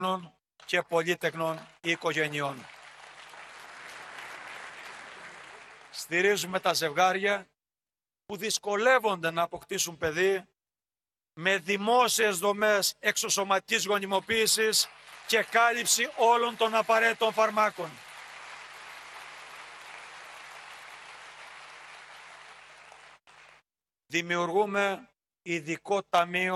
και πολύτεκνων οικογενειών. Στηρίζουμε τα ζευγάρια που δυσκολεύονται να αποκτήσουν παιδί με δημόσιες δομές εξωσωματικής γονιμοποίησης και κάλυψη όλων των απαραίτητων φαρμάκων. Δημιουργούμε ειδικό ταμείο